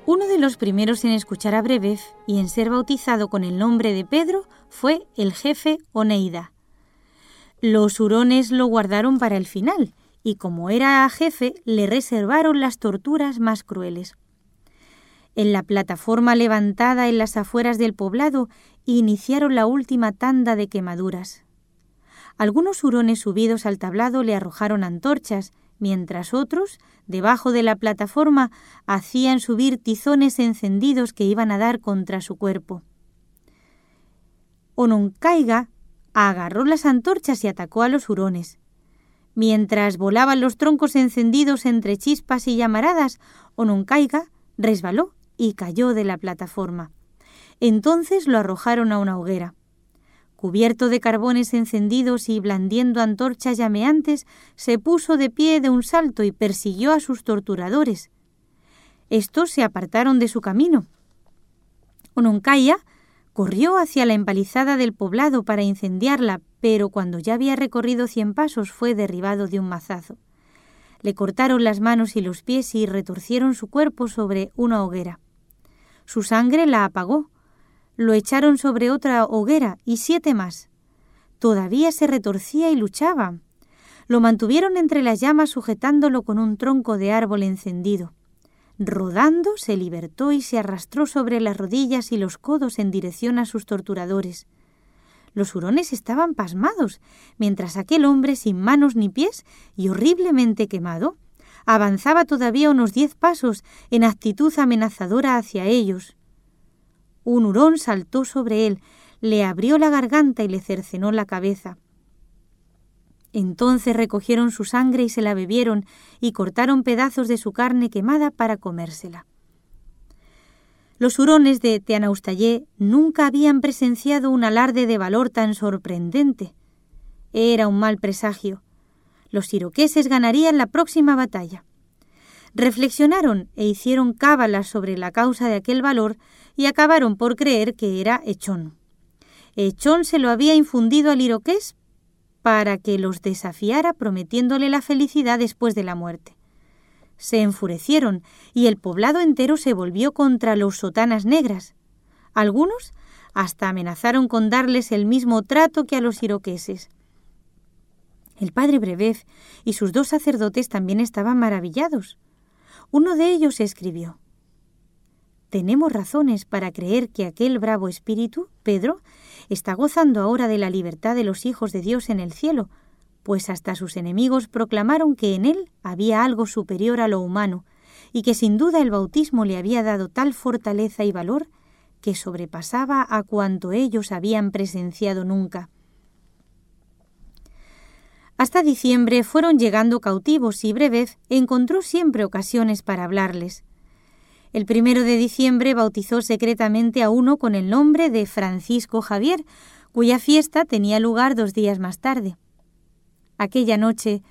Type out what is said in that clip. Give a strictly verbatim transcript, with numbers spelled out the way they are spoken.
Uno de los primeros en escuchar a Brebev y en ser bautizado con el nombre de Pedro fue el jefe Oneida. Los hurones lo guardaron para el final y como era jefe le reservaron las torturas más crueles. En la plataforma levantada en las afueras del poblado iniciaron la última tanda de quemaduras. Algunos hurones subidos al tablado le arrojaron antorchas, mientras otros, debajo de la plataforma, hacían subir tizones encendidos que iban a dar contra su cuerpo. Ononkaiga agarró las antorchas y atacó a los hurones. Mientras volaban los troncos encendidos entre chispas y llamaradas, Ononkaiga resbaló y cayó de la plataforma. Entonces lo arrojaron a una hoguera. Cubierto de carbones encendidos y blandiendo antorchas llameantes, se puso de pie de un salto y persiguió a sus torturadores. Estos se apartaron de su camino. Ononkaiga corrió hacia la empalizada del poblado para incendiarla, pero cuando ya había recorrido cien pasos fue derribado de un mazazo. Le cortaron las manos y los pies y retorcieron su cuerpo sobre una hoguera. Su sangre la apagó. Lo echaron sobre otra hoguera y siete más. Todavía se retorcía y luchaba. Lo mantuvieron entre las llamas sujetándolo con un tronco de árbol encendido. Rodando, se libertó y se arrastró sobre las rodillas y los codos en dirección a sus torturadores. Los hurones estaban pasmados, mientras aquel hombre sin manos ni pies y horriblemente quemado avanzaba todavía unos diez pasos en actitud amenazadora hacia ellos. Un hurón saltó sobre él, le abrió la garganta y le cercenó la cabeza. Entonces recogieron su sangre y se la bebieron y cortaron pedazos de su carne quemada para comérsela. Los hurones de Teanaustayé nunca habían presenciado un alarde de valor tan sorprendente. Era un mal presagio. Los iroqueses ganarían la próxima batalla. Reflexionaron e hicieron cábalas sobre la causa de aquel valor y acabaron por creer que era Echón. Echón se lo había infundido al iroqués para que los desafiara prometiéndole la felicidad después de la muerte. Se enfurecieron y el poblado entero se volvió contra los sotanas negras. Algunos hasta amenazaron con darles el mismo trato que a los iroqueses. El padre Brebev y sus dos sacerdotes también estaban maravillados. Uno de ellos escribió: «Tenemos razones para creer que aquel bravo espíritu, Pedro, está gozando ahora de la libertad de los hijos de Dios en el cielo, pues hasta sus enemigos proclamaron que en él había algo superior a lo humano y que sin duda el bautismo le había dado tal fortaleza y valor que sobrepasaba a cuanto ellos habían presenciado nunca». Hasta diciembre fueron llegando cautivos y Brebev encontró siempre ocasiones para hablarles. El primero de diciembre bautizó secretamente a uno con el nombre de Francisco Javier, cuya fiesta tenía lugar dos días más tarde. Aquella noche